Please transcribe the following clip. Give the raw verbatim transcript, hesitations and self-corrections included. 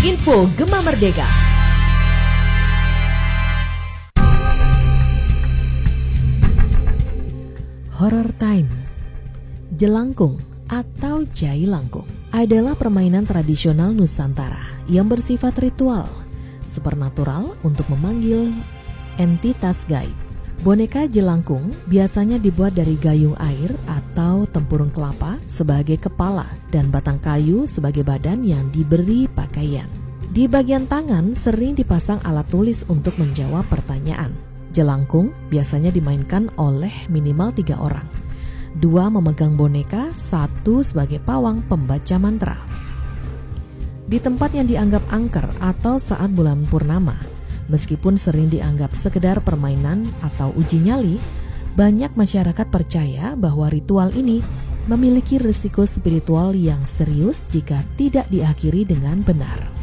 Info Gema Merdeka. Horror Time. Jelangkung atau Jai Langkung adalah permainan tradisional Nusantara yang bersifat ritual, supernatural untuk memanggil entitas gaib. Boneka jelangkung biasanya dibuat dari gayung air atau tempurung kelapa sebagai kepala dan batang kayu sebagai badan yang diberi pakaian. Di bagian tangan sering dipasang alat tulis untuk menjawab pertanyaan. Jelangkung biasanya dimainkan oleh minimal tiga orang. Dua memegang boneka, satu sebagai pawang pembaca mantra. Di tempat yang dianggap angker atau saat bulan purnama, meskipun sering dianggap sekedar permainan atau uji nyali, banyak masyarakat percaya bahwa ritual ini memiliki risiko spiritual yang serius jika tidak diakhiri dengan benar.